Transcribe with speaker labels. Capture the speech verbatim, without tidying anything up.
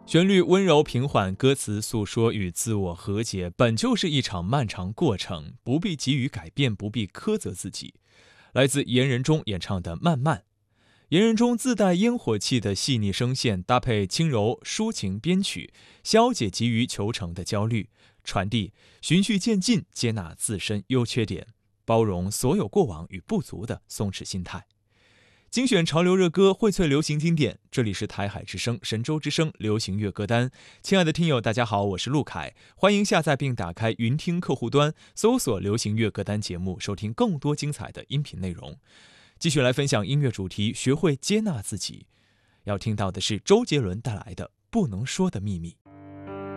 Speaker 1: 旋律温柔平缓，歌词诉说与自我和解，本就是一场漫长过程，不必急于改变，不必苛责自己。来自严仁中演唱的《慢慢》，严仁中自带烟火气的细腻声线，搭配轻柔抒情编曲，消解急于求成的焦虑，传递循序渐进，接纳自身优缺点，包容所有过往与不足的松弛心态。精选潮流热歌，荟萃流行经典。这里是台海之声、神州之声流行乐歌单。亲爱的听友，大家好，我是陆凯，欢迎下载并打开云听客户端，搜索流行乐歌单节目，收听更多精彩的音频内容。继续来分享音乐主题，学会接纳自己。要听到的是周杰伦带来的《不能说的秘密》。